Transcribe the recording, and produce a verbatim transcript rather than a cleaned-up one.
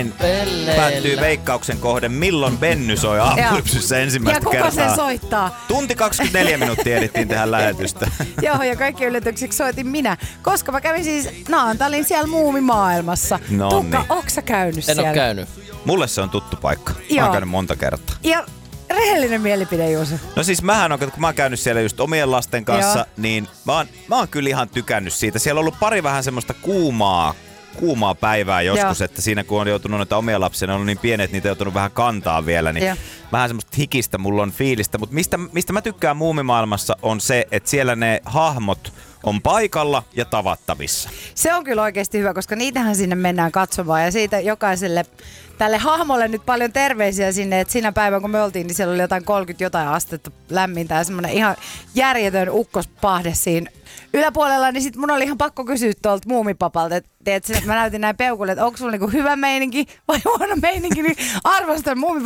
Pelleillä. Päättyy Veikkauksen kohde, milloin Benny soi aamulypsyssä ensimmäistä kertaa. Ja kuka kertaa. sen soittaa? Tunti kaksikymmentäneljä minuuttia ehdittiin tehdä lähetystä. Joo, ja kaikki yllätykseksi soitin minä. Koska mä kävin siis Naantalin siellä muumimaailmassa. No Tukka, niin. ootko sä käynyt En siellä? oo käynyt. Mulle se on tuttu paikka. Mä Joo. oon käynyt monta kertaa. Ja rehellinen mielipide, Juuso. No siis mähän on, kun mä oon käynyt siellä just omien lasten kanssa, Joo. niin mä oon, mä oon kyllä ihan tykännyt siitä. Siellä on ollut pari vähän semmoista kuumaa, kuumaa päivää joskus, Joo. että siinä kun on joutunut noita omia lapsia, ne on ollut niin pienet, että niitä on joutunut vähän kantaa vielä, niin Joo. vähän semmoista hikistä mulla on fiilistä. Mutta mistä, mistä mä tykkään muumimaailmassa on se, että siellä ne hahmot on paikalla ja tavattavissa. Se on kyllä oikeasti hyvä, koska niitähän sinne mennään katsomaan ja siitä jokaiselle tälle hahmolle nyt paljon terveisiä sinne, että siinä päivänä kun me oltiin, niin siellä oli jotain kolmekymmentä jotain astetta lämmintä ja semmoinen ihan järjetön ukkospahde siinä yläpuolella, niin sit mun oli ihan pakko kysyä tuolta muumipapalta, että teet sen, että mä näytin näin peukulle, että onko sulla niinku hyvä meininki vai huono meininki, niin arvostan muumipapalta.